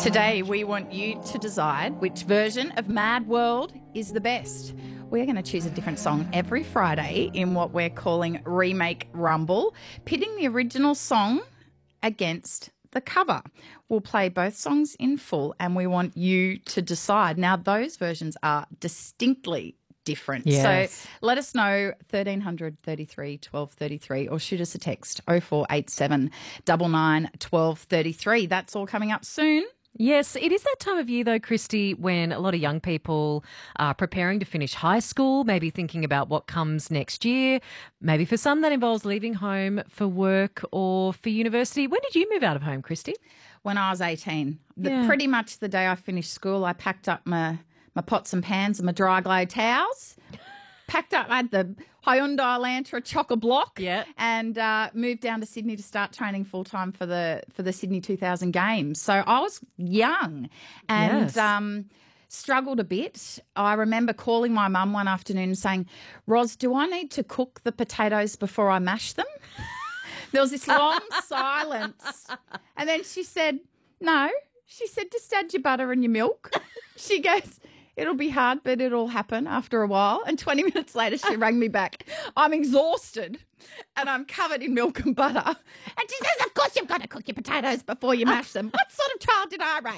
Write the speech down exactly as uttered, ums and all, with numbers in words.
Today, we want you to decide which version of Mad World is the best. We're going to choose a different song every Friday in what we're calling Remake Rumble, pitting the original song against the cover. We'll play both songs in full and we want you to decide. Now, those versions are distinctly different. Yes. So let us know thirteen hundred thirty-three twelve thirty-three or shoot us a text oh four eight seven nine nine one two three three. That's all coming up soon. Yes, it is that time of year though, Christy, when a lot of young people are preparing to finish high school, maybe thinking about what comes next year. Maybe for some that involves leaving home for work or for university. When did you move out of home, Christy? When I was eighteen. The, Yeah. Pretty much the day I finished school, I packed up my, my pots and pans and my dry glow towels. Packed up, I had the Hyundai Elantra chock-a-block, Yeah. and uh, moved down to Sydney to start training full time for the for the Sydney two thousand Games. So I was young, and Yes. um, struggled a bit. I remember calling my mum one afternoon and saying, "Ros, do I need to cook the potatoes before I mash them?" There was this long silence, and then she said, "No." She said, "Just add your butter and your milk." She goes, "It'll be hard, but it'll happen after a while." And twenty minutes later, she rang me back. I'm exhausted and I'm covered in milk and butter. And she says, "Of course you've got to cook your potatoes before you mash them." What sort of child did I raise?